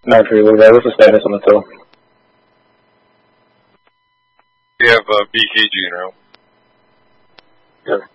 Not really, what's the status on the tow? We have BKG now. Yep.